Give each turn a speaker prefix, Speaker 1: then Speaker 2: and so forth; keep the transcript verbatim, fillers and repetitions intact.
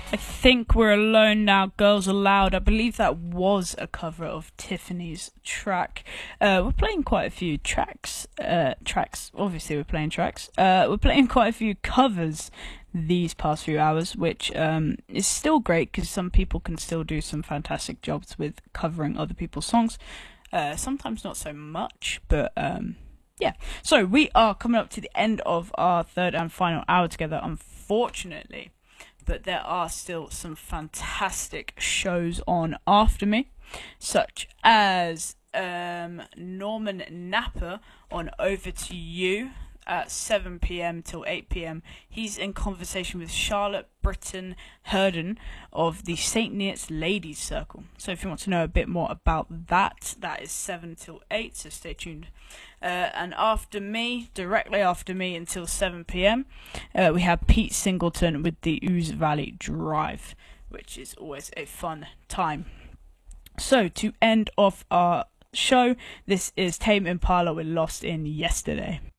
Speaker 1: I think we're alone now. Girls Aloud. I believe that was a cover of Tiffany's track. Uh, we're playing quite a few tracks. Uh, tracks. Obviously, we're playing tracks. Uh, we're playing quite a few covers these past few hours, which um, is still great because some people can still do some fantastic jobs with covering other people's songs. Uh, sometimes not so much, but um, yeah. So we are coming up to the end of our third and final hour together, unfortunately. But there are still some fantastic shows on after me, such as um, Norman Napper on Over to You at seven p.m. till eight p.m. He's in conversation with Charlotte Britton Herden of the Saint Neots Ladies Circle. So if you want to know a bit more about that, that is seven till eight, so stay tuned. Uh, and after me, directly after me until seven p.m, uh, we have Pete Singleton with the Ouse Valley Drive, which is always a fun time. So to end off our show, this is Tame Impala with Lost in Yesterday.